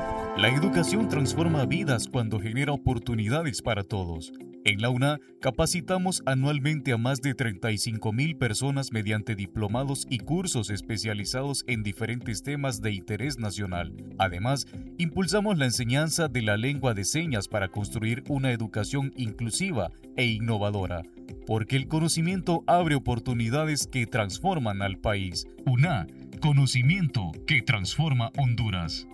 La educación transforma vidas cuando genera oportunidades para todos. En la UNA capacitamos anualmente a más de 35.000 personas mediante diplomados y cursos especializados en diferentes temas de interés nacional. Además, impulsamos la enseñanza de la lengua de señas para construir una educación inclusiva e innovadora, porque el conocimiento abre oportunidades que transforman al país. UNA, conocimiento que transforma Honduras.